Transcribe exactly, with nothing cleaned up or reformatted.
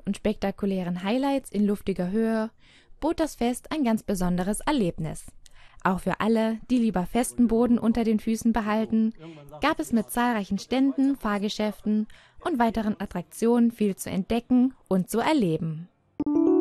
und spektakulären Highlights in luftiger Höhe bot das Fest ein ganz besonderes Erlebnis. Auch für alle, die lieber festen Boden unter den Füßen behalten, gab es mit zahlreichen Ständen, Fahrgeschäften und weiteren Attraktionen viel zu entdecken und zu erleben.